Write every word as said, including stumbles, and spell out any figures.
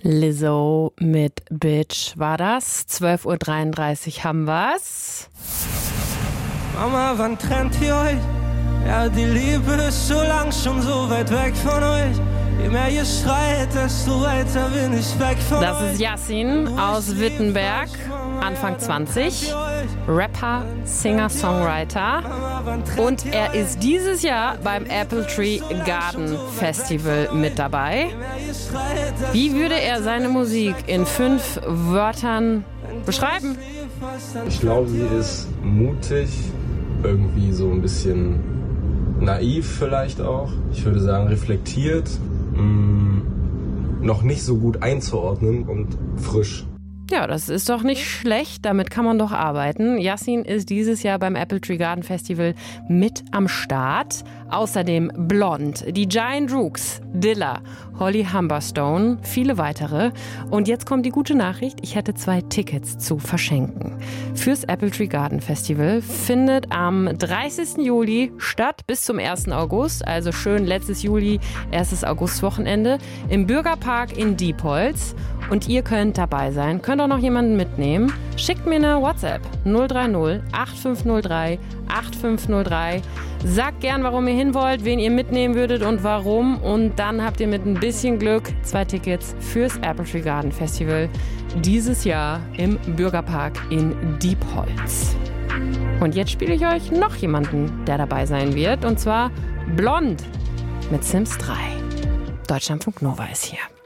Lizzo mit Bitch war das. zwölf Uhr dreiunddreißig haben wir's. Mama, wann trennt ihr euch? Ja, die Liebe ist so lang schon so weit weg von euch. Je mehr ihr schreit, desto weiter bin ich weg von euch. Das ist Yassin aus Wittenberg, Anfang zwanzig, Rapper, Singer, Songwriter. Und er ist dieses Jahr beim Apple Tree Garden Festival mit dabei. Wie würde er seine Musik in fünf Wörtern beschreiben? Ich glaube, sie ist mutig, irgendwie so ein bisschen naiv vielleicht auch. Ich würde sagen reflektiert, mh, noch nicht so gut einzuordnen und frisch. Ja, das ist doch nicht schlecht, damit kann man doch arbeiten. Yassin ist dieses Jahr beim Apple Tree Garden Festival mit am Start. Außerdem Blond, die Giant Rooks, Dilla, Holly Humberstone, viele weitere. Und jetzt kommt die gute Nachricht, ich hätte zwei Tickets zu verschenken. Fürs Apple Tree Garden Festival findet am dreißigsten Juli statt bis zum ersten August. Also schön letztes Juli, erstes Augustwochenende im Bürgerpark in Diepholz. Und ihr könnt dabei sein, könnt auch noch jemanden mitnehmen. Schickt mir eine WhatsApp null drei null acht fünf null drei acht fünf null drei. Sagt gern, warum ihr hin wollt, wen ihr mitnehmen würdet und warum. Und dann habt ihr mit ein bisschen Glück zwei Tickets fürs Apple Tree Garden Festival dieses Jahr im Bürgerpark in Diepholz. Und jetzt spiele ich euch noch jemanden, der dabei sein wird. Und zwar Blond mit Sims drei. Deutschlandfunk Nova ist hier.